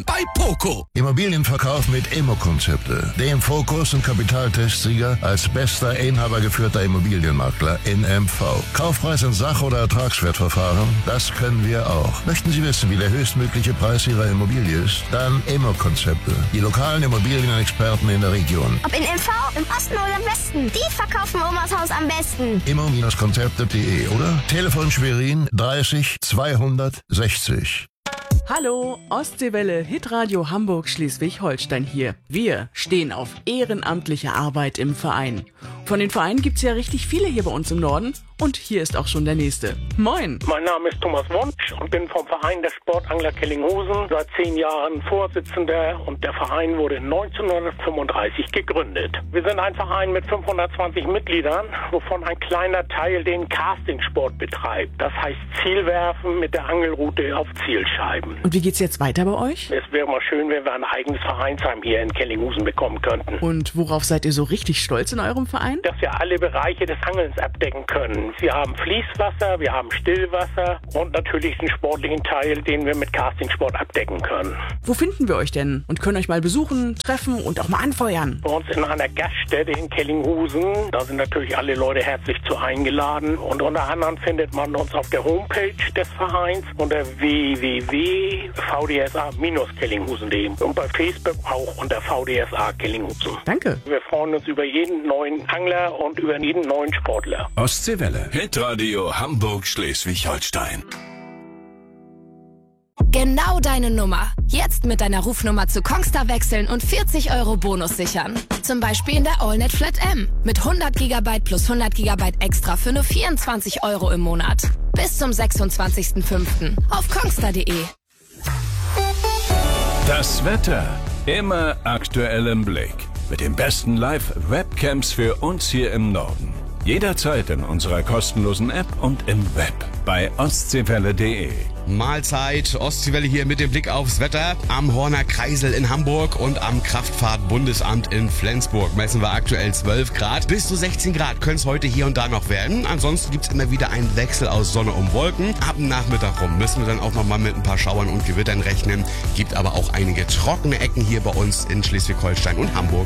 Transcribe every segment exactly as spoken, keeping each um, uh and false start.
bei Poco. Immobilienverkauf mit Immo-Konzepte. Dem Fokus- und Kapitaltestsieger als bester inhabergeführter Immobilienmakler in M V. Kaufpreis in Sach- oder Ertragswertverfahren? Das können wir auch. Möchten Sie wissen, wie der höchstmögliche Preis Ihrer Immobilie ist? Dann Immo-Konzepte. Die lokalen Immobilienexperten in der Region. Ob in M V, im Osten oder im Westen. Die verkaufen Omas Haus am besten. Immo-Konzepte punkt de oder Telefon Schwerin dreißig zweihundertsechzig. Hallo, Ostseewelle, Hitradio Hamburg Schleswig-Holstein hier. Wir stehen auf ehrenamtliche Arbeit im Verein. Von den Vereinen gibt's ja richtig viele hier bei uns im Norden. Und hier ist auch schon der nächste. Moin! Mein Name ist Thomas Wunsch und bin vom Verein der Sportangler Kellinghusen seit zehn Jahren Vorsitzender, und der Verein wurde neunzehnhundertfünfunddreißig gegründet. Wir sind ein Verein mit fünfhundertzwanzig Mitgliedern, wovon ein kleiner Teil den Castingsport betreibt. Das heißt Zielwerfen mit der Angelrute auf Zielscheiben. Und wie geht's jetzt weiter bei euch? Es wäre mal schön, wenn wir ein eigenes Vereinsheim hier in Kellinghusen bekommen könnten. Und worauf seid ihr so richtig stolz in eurem Verein? Dass wir alle Bereiche des Angelns abdecken können. Wir haben Fließwasser, wir haben Stillwasser und natürlich den sportlichen Teil, den wir mit Castingsport abdecken können. Wo finden wir euch denn und können euch mal besuchen, treffen und auch mal anfeuern? Bei uns in einer Gaststätte in Kellinghusen. Da sind natürlich alle Leute herzlich zu eingeladen. Und unter anderem findet man uns auf der Homepage des Vereins unter w w w punkt v d s a bindestrich kellinghusen punkt de und bei Facebook auch unter V D S A Kellinghusen. Danke. Wir freuen uns über jeden neuen Angler und über jeden neuen Sportler. Ostseewelle. Hitradio Hamburg Schleswig-Holstein. Genau deine Nummer. Jetzt mit deiner Rufnummer zu Kongstar wechseln und vierzig Euro Bonus sichern. Zum Beispiel in der AllNet Flat M. Mit hundert Gigabyte plus hundert Gigabyte extra für nur vierundzwanzig Euro im Monat. Bis zum sechsundzwanzigsten fünften auf kongstar punkt de. Das Wetter. Immer aktuell im Blick. Mit den besten Live-Webcams für uns hier im Norden. Jederzeit in unserer kostenlosen App und im Web bei ostseewelle punkt de. Mahlzeit, Ostseewelle hier mit dem Blick aufs Wetter. Am Horner Kreisel in Hamburg und am Kraftfahrtbundesamt in Flensburg messen wir aktuell zwölf Grad. Bis zu sechzehn Grad können es heute hier und da noch werden. Ansonsten gibt es immer wieder einen Wechsel aus Sonne und Wolken. Ab dem Nachmittag rum müssen wir dann auch nochmal mit ein paar Schauern und Gewittern rechnen. Gibt aber auch einige trockene Ecken hier bei uns in Schleswig-Holstein und Hamburg.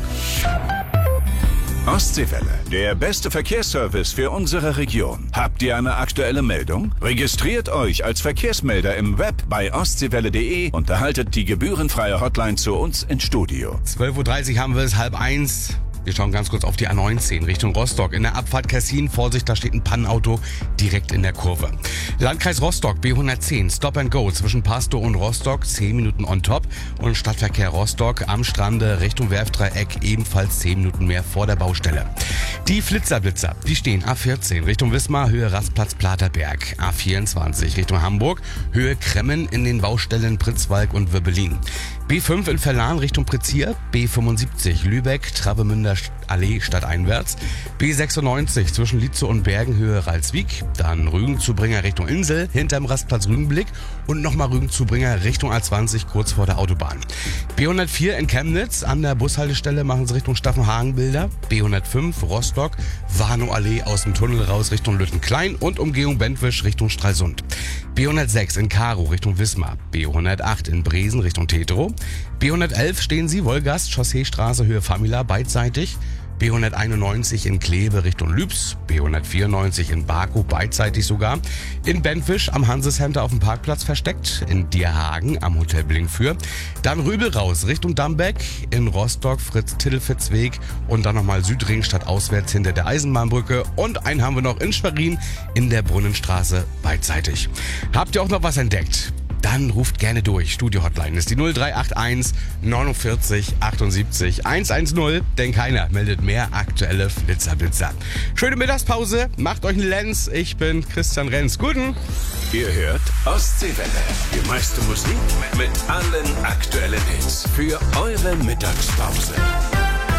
Ostseewelle, der beste Verkehrsservice für unsere Region. Habt ihr eine aktuelle Meldung? Registriert euch als Verkehrsmelder im Web bei ostseewelle punkt de und erhaltet die gebührenfreie Hotline zu uns ins Studio. zwölf Uhr dreißig haben wir es, halb eins. Wir schauen ganz kurz auf die A neunzehn Richtung Rostock. In der Abfahrt Kessin, Vorsicht, da steht ein Pannenauto direkt in der Kurve. Landkreis Rostock, B hundertzehn, Stop and Go zwischen Pastow und Rostock, zehn Minuten on top. Und Stadtverkehr Rostock am Strande Richtung Werftdreieck, ebenfalls zehn Minuten mehr vor der Baustelle. Die Flitzerblitzer, die stehen A vierzehn Richtung Wismar, Höhe Rastplatz Platerberg. A vierundzwanzig Richtung Hamburg, Höhe Kremmen in den Baustellen Pritzwalk und Wirbelin. B fünf in Verlan Richtung Prezier, B fünfundsiebzig Lübeck, Travemünder Allee stadteinwärts, B sechsundneunzig zwischen Lietzow und Bergen Höhe Ralswiek, dann Rügen-Zubringer Richtung Insel, hinterm Rastplatz Rügenblick und nochmal Rügen-Zubringer Richtung A zwanzig kurz vor der Autobahn. B hundertvier in Chemnitz, an der Bushaltestelle machen sie Richtung Staffenhagen-Bilder, B hundertfünf Rostock, Warnow-Allee aus dem Tunnel raus Richtung Lüttenklein und Umgehung Bentwisch Richtung Stralsund. B hundertsechs in Karow Richtung Wismar, B hundertacht in Bresen Richtung Tetro, B hundertelf stehen sie Wolgast, Chausseestraße Höhe Famila beidseitig, B hunderteinundneunzig in Kleve Richtung Lübs, B hundertvierundneunzig in Baku beidseitig sogar, in Bentwisch am Hansescenter auf dem Parkplatz versteckt, in Dierhagen am Hotel Blinkfür, dann Rübel raus Richtung Dambeck, in Rostock Fritz-Tittelfitz-Weg und dann nochmal Südring stadtauswärts hinter der Eisenbahnbrücke und einen haben wir noch in Schwerin in der Brunnenstraße beidseitig. Habt ihr auch noch was entdeckt? Dann ruft gerne durch. Studio-Hotline ist die null drei acht eins neunundvierzig achtundsiebzig hundertzehn, denn keiner meldet mehr aktuelle Flitzerblitzer. Schöne Mittagspause, macht euch einen Lenz. Ich bin Christian Renz. Guten. Ihr hört Ostseewelle, die meiste Musik mit allen aktuellen Hits für eure Mittagspause.